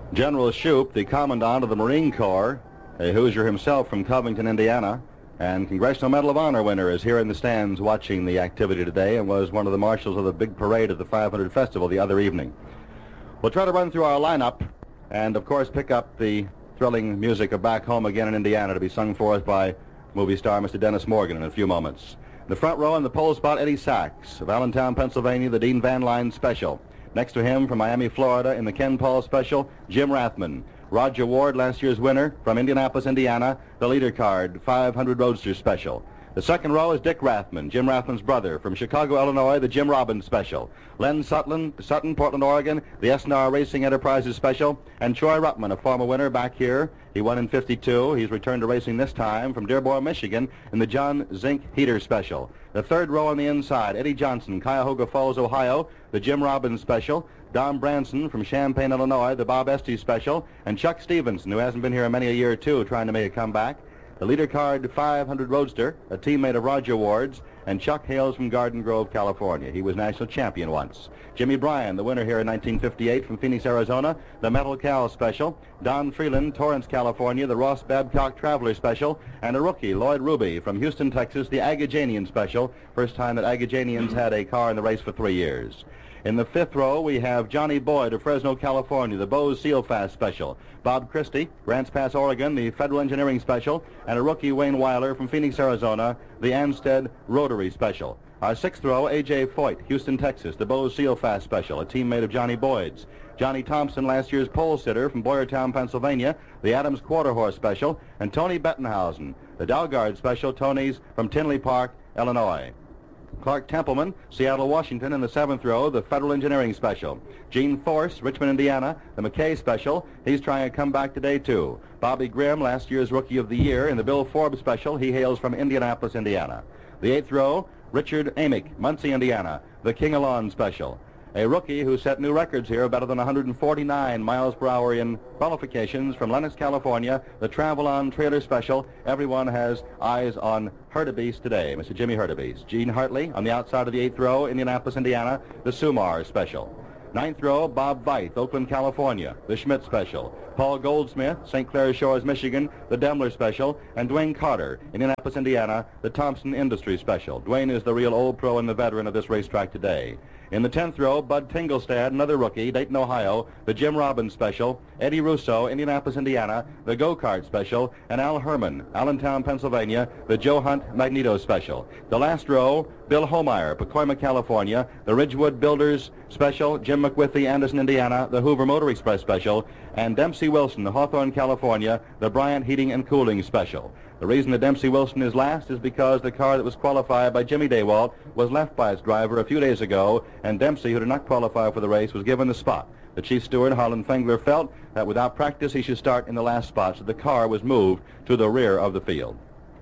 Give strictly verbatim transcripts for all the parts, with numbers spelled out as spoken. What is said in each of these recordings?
General Shoup, the Commandant of the Marine Corps, a Hoosier himself from Covington, Indiana, and Congressional Medal of Honor winner, is here in the stands watching the activity today and was one of the marshals of the big parade of the five hundred Festival the other evening. We'll try to run through our lineup and, of course, pick up the thrilling music of Back Home Again in Indiana to be sung for us by movie star Mister Dennis Morgan in a few moments. In the front row in the pole spot, Eddie Sachs of Allentown, Pennsylvania, the Dean Van Line Special. Next to him from Miami, Florida, in the Ken Paul Special, Jim Rathman. Roger Ward, last year's winner from Indianapolis, Indiana, the leader card, five hundred Roadster Special. The second row is Dick Rathman, Jim Rathman's brother, from Chicago, Illinois, the Jim Robbins Special. Len Sutton, Sutton, Portland, Oregon, the S N R Racing Enterprises Special. And Troy Ruttman, a former winner back here. He won in fifty-two. He's returned to racing this time from Dearborn, Michigan, in the John Zink Heater Special. The third row on the inside, Eddie Johnson, Cuyahoga Falls, Ohio, the Jim Robbins Special. Don Branson from Champaign, Illinois, the Bob Estes Special. And Chuck Stevenson, who hasn't been here in many a year or two, trying to make a comeback. The leader card, five hundred Roadster, a teammate of Roger Ward's, and Chuck hails from Garden Grove, California. He was national champion once. Jimmy Bryan, the winner here in nineteen fifty-eight from Phoenix, Arizona, the Metal Cow Special. Don Freeland, Torrance, California, the Ross Babcock Traveler Special. And a rookie, Lloyd Ruby from Houston, Texas, the Agajanian Special. First time that Agajanians had a car in the race for three years. In the fifth row, we have Johnny Boyd of Fresno, California, the Bose Seal Fast Special. Bob Christie, Grants Pass, Oregon, the Federal Engineering Special. And a rookie, Wayne Weiler from Phoenix, Arizona, the Ansted Rotary Special. Our sixth row, A J Foyt, Houston, Texas, the Bose Seal Fast Special, a teammate of Johnny Boyd's. Johnny Thompson, last year's pole sitter from Boyertown, Pennsylvania, the Adams Quarter Horse Special. And Tony Bettenhausen, the Dalgard Special, Tony's from Tinley Park, Illinois. Clark Templeman, Seattle, Washington, in the seventh row, the Federal Engineering Special. Gene Force, Richmond, Indiana, the McKay Special. He's trying to come back today, too. Bobby Grimm, last year's Rookie of the Year, in the Bill Forbes Special. He hails from Indianapolis, Indiana. The eighth row, Richard Amick, Muncie, Indiana, the King of Lawn Special. A rookie who set new records here, better than one hundred forty-nine miles per hour in qualifications, from Lenox, California, the Travel-On Trailer Special. Everyone has eyes on Hurtubise today, Mister Jimmy Hurtubise. Gene Hartley on the outside of the eighth row, Indianapolis, Indiana, the Sumar Special. Ninth row, Bob Veith, Oakland, California, the Schmidt Special. Paul Goldsmith, Saint Clair Shores, Michigan, the Demler Special. And Dwayne Carter, Indianapolis, Indiana, the Thompson Industries Special. Dwayne is the real old pro and the veteran of this racetrack today. In the tenth row, Bud Tingelstad, another rookie, Dayton, Ohio, the Jim Robbins Special. Eddie Russo, Indianapolis, Indiana, the Go-Kart Special. And Al Herman, Allentown, Pennsylvania, the Joe Hunt Magneto Special. The last row, Bill Homeyer, Pacoima, California, the Ridgewood Builders Special. Jim McWithy, Anderson, Indiana, the Hoover Motor Express Special. And Dempsey Wilson, Hawthorne, California, the Bryant Heating and Cooling Special. The reason that Dempsey Wilson is last is because the car that was qualified by Jimmy Daywalt was left by its driver a few days ago, and Dempsey, who did not qualify for the race, was given the spot. The chief steward, Harlan Fengler, felt that without practice he should start in the last spot, so the car was moved to the rear of the field.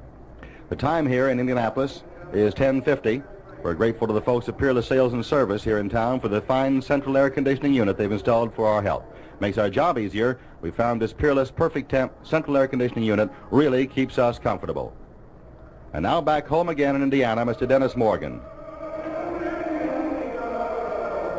The time here in Indianapolis is ten fifty. We're grateful to the folks at Peerless Sales and Service here in town for the fine central air conditioning unit they've installed for our help. Makes our job easier. We found this Peerless Perfect Temp central air conditioning unit really keeps us comfortable. And now back home again in Indiana, Mister Dennis Morgan.